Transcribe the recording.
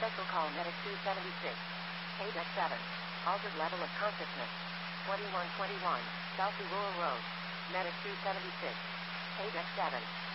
Special call medic 276. ADEX 7. Altered level of consciousness. 2121. South Aurora Road. Medic 276. ADEX 7.